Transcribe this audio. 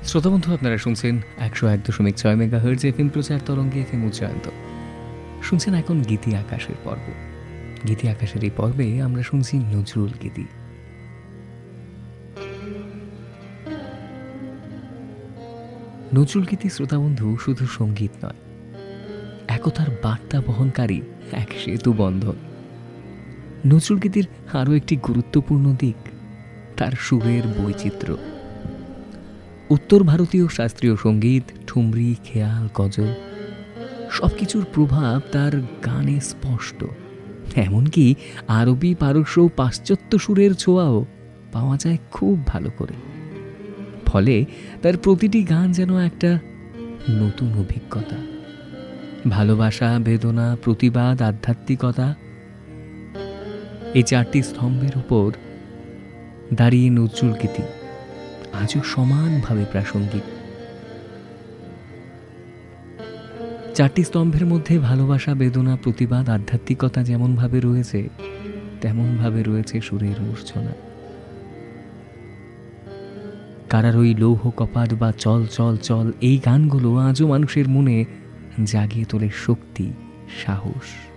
শ্রোতাবন্ধু, আপনারা শুনছেন 101.6 megahertz FM প্রচার তরঙ্গে এফএম উচ্চায়ন্ত। শুনছেন এখন গীতি আকাশের পর্ব। গীতি আকাশের এই পর্বে আমরা শুনছি নজরুল গীতি। নজরুল গীতি শ্রোতাবন্ধু শুধু সঙ্গীত নয়, একতার বার্তা বহনকারী এক সেতু বন্ধন। নজরুল গীতির আরও একটি গুরুত্বপূর্ণ দিক তার সুরের বৈচিত্র্য। উত্তর ভারতীয় শাস্ত্রীয় সঙ্গীত, ঠুমরি, খেয়াল, গজল সবকিছুর প্রভাব তার গানে স্পষ্ট। এমনকি আরবি, পারস্য, পাশ্চাত্য সুরের ছোঁয়াও পাওয়া যায় খুব ভালো করে। ফলে তার প্রতিটি গান যেন একটা নতুন অভিজ্ঞতা। ভালোবাসা, বেদনা, প্রতিবাদ, আধ্যাত্মিকতা, এই চারটি স্তম্ভের উপর দাঁড়িয়ে নজরুল গীতি আজও সমানভাবে প্রাসঙ্গিক। চারটি স্তম্ভের মধ্যে ভালোবাসা, বেদনা, প্রতিবাদ, আধ্যাত্মিকতা যেমনভাবে রয়েছে, তেমনভাবে রয়েছে সুরের মূর্ছনা। কারার ওই লৌহ কপাট বা চল চল চল, এই গানগুলো আজও মানুষের মনে জাগিয়ে তোলে শক্তি, সাহস।